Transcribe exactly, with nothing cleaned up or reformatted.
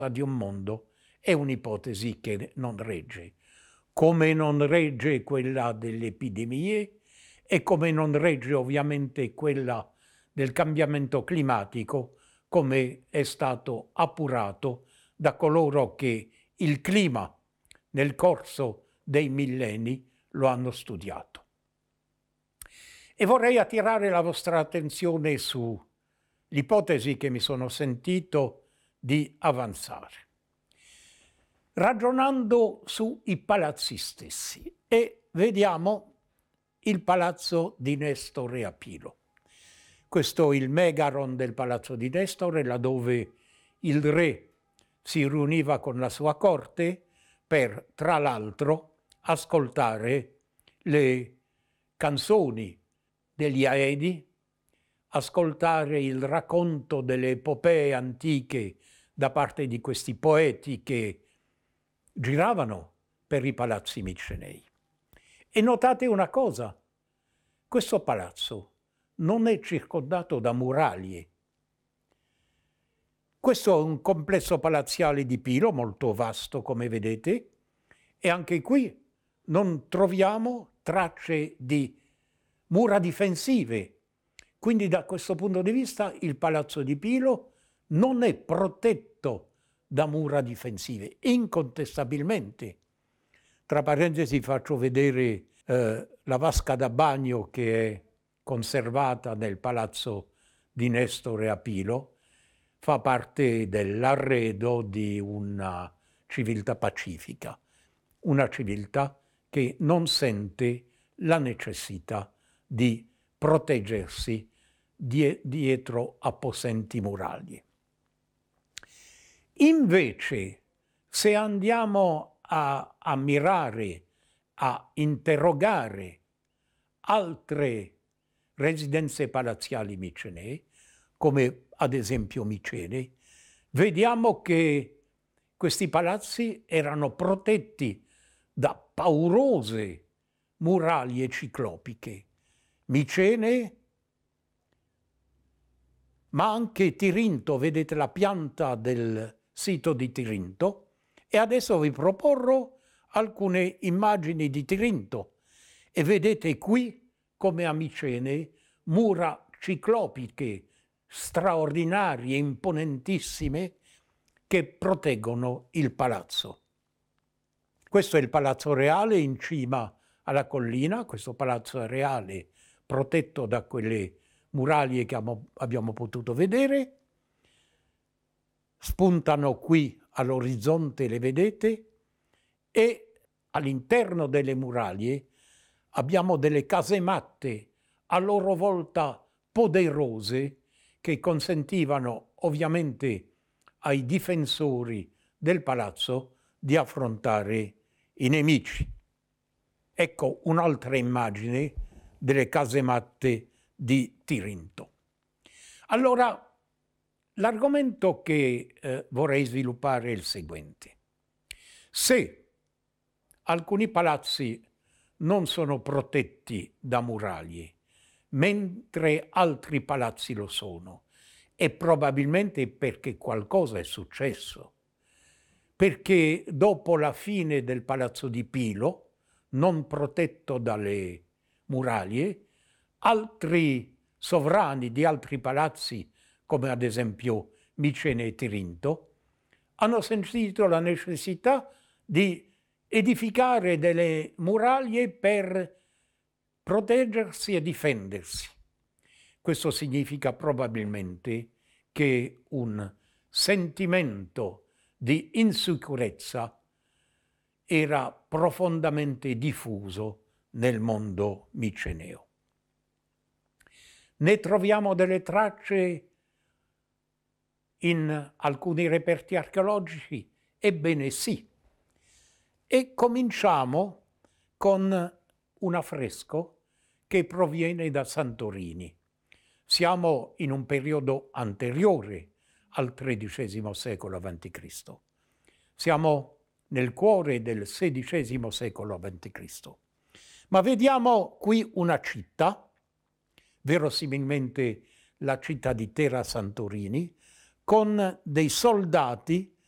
di un mondo è un'ipotesi che non regge, come non regge quella delle epidemie e come non regge ovviamente quella del cambiamento climatico, come è stato appurato da coloro che il clima nel corso dei millenni lo hanno studiato. E vorrei attirare la vostra attenzione sull'ipotesi che mi sono sentito di avanzare, ragionando sui palazzi stessi, e vediamo il palazzo di Nestore a Pilo. Questo è il megaron del palazzo di Nestore, laddove il re si riuniva con la sua corte per, tra l'altro, ascoltare le canzoni degli Aedi, ascoltare il racconto delle epopee antiche da parte di questi poeti che giravano per i palazzi micenei. E notate una cosa, questo palazzo non è circondato da muraglie. Questo è un complesso palaziale di Pilo molto vasto, come vedete, e anche qui non troviamo tracce di mura difensive. Quindi da questo punto di vista il palazzo di Pilo non è protetto da mura difensive, incontestabilmente. Tra parentesi faccio vedere eh, la vasca da bagno che è conservata nel palazzo di Nestore a Pilo, fa parte dell'arredo di una civiltà pacifica, una civiltà che non sente la necessità di proteggersi dietro a possenti muraglie. Invece, se andiamo a ammirare, a interrogare altre residenze palaziali micenee, come ad esempio Micene, vediamo che questi palazzi erano protetti da paurose muraglie ciclopiche. Micene, ma anche Tirinto, vedete la pianta del sito di Tirinto, e adesso vi proporrò alcune immagini di Tirinto e vedete qui come a Micene mura ciclopiche straordinarie, imponentissime, che proteggono il palazzo. Questo è il palazzo reale in cima alla collina, questo palazzo reale protetto da quelle muraglie che abbiamo potuto vedere. Spuntano qui all'orizzonte, le vedete, e all'interno delle muraglie abbiamo delle casematte a loro volta poderose che consentivano ovviamente ai difensori del palazzo di affrontare i nemici. Ecco un'altra immagine delle casematte di Tirinto. Allora, l'argomento che eh, vorrei sviluppare è il seguente. Se alcuni palazzi non sono protetti da muraglie, mentre altri palazzi lo sono, è probabilmente perché qualcosa è successo. Perché dopo la fine del palazzo di Pilo, non protetto dalle muraglie, altri sovrani di altri palazzi, come ad esempio Micene e Tirinto, hanno sentito la necessità di edificare delle muraglie per proteggersi e difendersi. Questo significa probabilmente che un sentimento di insicurezza era profondamente diffuso nel mondo miceneo. Ne troviamo delle tracce in alcuni reperti archeologici? Ebbene sì. E cominciamo con un affresco che proviene da Santorini. Siamo in un periodo anteriore al tredicesimo secolo avanti Cristo. Siamo nel cuore del sedicesimo secolo avanti Cristo. Ma vediamo qui una città, verosimilmente la città di Terra Santorini, con dei soldati